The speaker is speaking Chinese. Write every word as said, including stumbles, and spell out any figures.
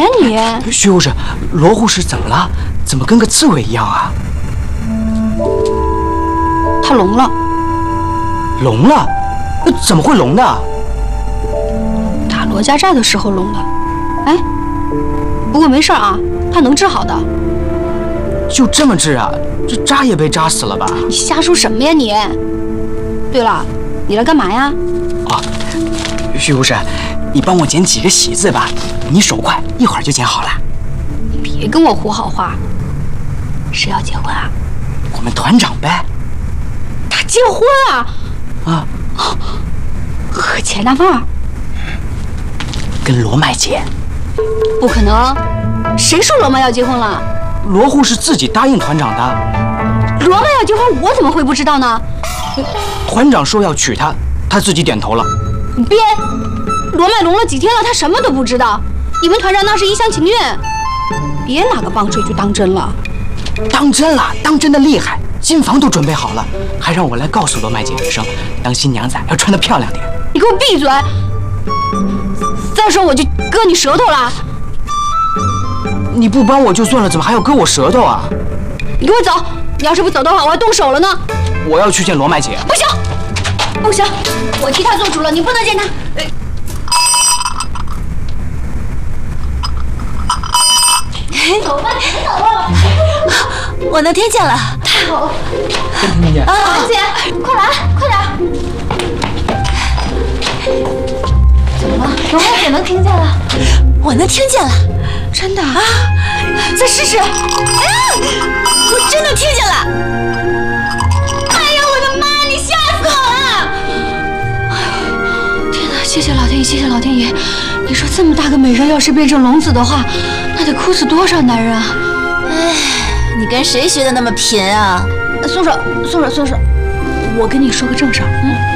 呀你？ 徐护士，罗护士怎么了？怎么跟个刺猬一样啊？ 他聋了。 聋了？怎么会聋的？ 打罗家寨的时候聋的。哎，不过没事啊，他能治好的。 就这么治啊？这扎也被扎死了吧？ 你瞎说什么呀你？对了，你来干嘛呀？ 啊，徐护士，你帮我剪几个喜字吧，你手快，一会儿就剪好了。 你别跟我胡好话。谁要结婚啊？ 我们团长呗。 他结婚啊？ 啊， 和钱大凤？ 跟罗麦姐？ 不可能，谁说罗麦要结婚了？ 罗护士自己答应团长的。 罗麦要结婚，我怎么会不知道呢？ 团长说要娶她，她自己点头了。 你编！罗麦聋了几天了，他什么都不知道。你们团长那是一厢情愿，别拿个棒槌就当真了。 当真了，当真的厉害，新房都准备好了，还让我来告诉罗麦姐一声，当新娘子要穿得漂亮点。 你给我闭嘴！再说我就割你舌头了。 你不帮我就算了，怎么还要割我舌头啊？ 你给我走！你要是不走的话，我要动手了呢。 我要去见罗麦姐。 不行，不行，我替她做主了，你不能见她。走吧，你走吧。 我能听见了， 太好了。 真听见？ 啊，姐，快来，快点！怎么了？罗麦姐能听见了？ 我能听见了， 真的啊？ 再试试。啊！我真的听见了。 哎呀，我的妈！你吓死我了！天哪！谢谢老天爷，谢谢老天爷！你说这么大个美人，要是变成聋子的话，那得哭死多少男人啊！ 哎，你跟谁学的那么贫啊？ 松手，松手，松手！我跟你说个正事儿，嗯。